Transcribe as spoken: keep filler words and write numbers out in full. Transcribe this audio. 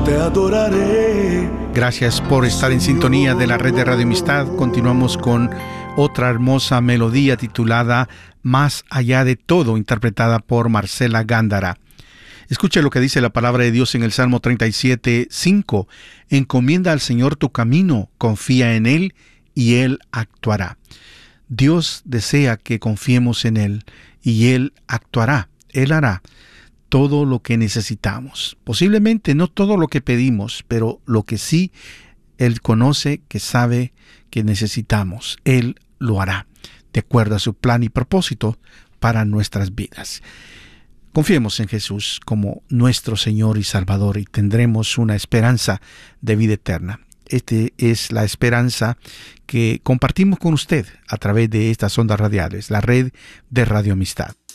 te adoraré. Gracias por estar en sintonía de la red de Radio Amistad. Continuamos con otra hermosa melodía titulada Más allá de todo, interpretada por Marcela Gándara. Escuche lo que dice la palabra de Dios en el Salmo treinta y siete, cinco. Encomienda al Señor tu camino, confía en Él y Él actuará. Dios desea que confiemos en Él y Él actuará, Él hará todo lo que necesitamos. Posiblemente no todo lo que pedimos, pero lo que sí Él conoce, que sabe que necesitamos, Él lo hará, de acuerdo a su plan y propósito para nuestras vidas. Confiemos en Jesús como nuestro Señor y Salvador y tendremos una esperanza de vida eterna. Esta es la esperanza que compartimos con usted a través de estas ondas radiales, la red de Radio Amistad.